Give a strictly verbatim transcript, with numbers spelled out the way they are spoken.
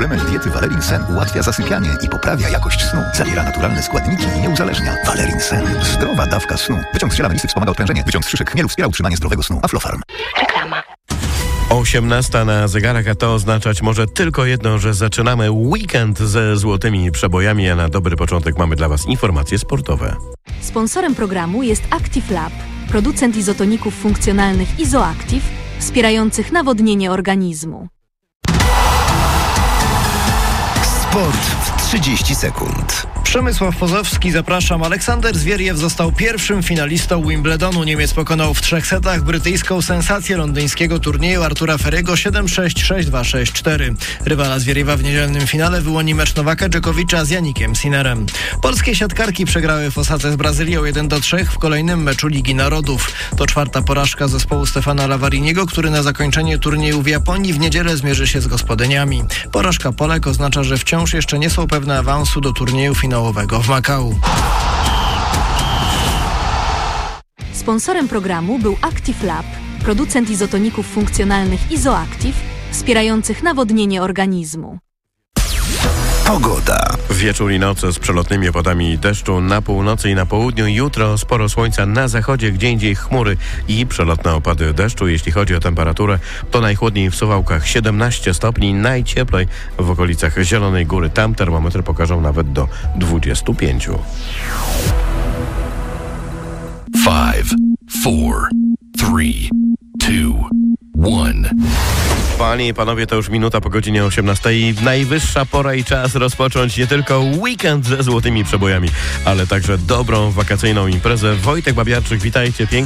Suplement diety Valerin Sen ułatwia zasypianie i poprawia jakość snu. Zawiera naturalne składniki i nie uzależnia. Valerin Sen. Zdrowa dawka snu. Wyciąg z ziela melisy wspomaga odprężenie. Wyciąg z szyszek chmielu wspiera utrzymanie zdrowego snu. Aflofarm. Reklama. osiemnasta na zegarach, a to oznaczać może tylko jedno, że zaczynamy weekend ze złotymi przebojami, a na dobry początek mamy dla Was informacje sportowe. Sponsorem programu jest Active Lab, producent izotoników funkcjonalnych Izoactive, wspierających nawodnienie organizmu. Sport w trzydzieści sekund. Przemysław Pozowski, zapraszam. Aleksander Zwieriew został pierwszym finalistą Wimbledonu. Niemiec pokonał w trzech setach brytyjską sensację londyńskiego turnieju Artura Ferry'ego siedem sześć, sześć dwa, sześć cztery. Rywala Zwieriewa w niedzielnym finale wyłoni mecz Nowaka Dżokowicza z Janikiem Sinnerem. Polskie siatkarki przegrały w Osace z Brazylią jeden do trzech w kolejnym meczu Ligi Narodów. To czwarta porażka zespołu Stefana Lavariniego, który na zakończenie turnieju w Japonii w niedzielę zmierzy się z gospodyniami. Porażka Polek oznacza, że wciąż jeszcze nie są pewne awansu do turnieju finałowego w Makau. Sponsorem programu był Active Lab, producent izotoników funkcjonalnych Izoactive, wspierających nawodnienie organizmu. Pogoda. Wieczór i noc z przelotnymi opadami deszczu na północy i na południu. Jutro sporo słońca na zachodzie, gdzie indziej chmury i przelotne opady deszczu. Jeśli chodzi o temperaturę, to najchłodniej w Suwałkach siedemnaście stopni, najcieplej w okolicach Zielonej Góry. Tam termometry pokażą nawet do dwudziestu pięciu. Five, four, three, two, one. Panie i panowie, to już minuta po godzinie osiemnastej. Najwyższa pora i czas rozpocząć nie tylko weekend ze złotymi przebojami, ale także dobrą wakacyjną imprezę. Wojtek Babiarczyk, witajcie. Pięknie.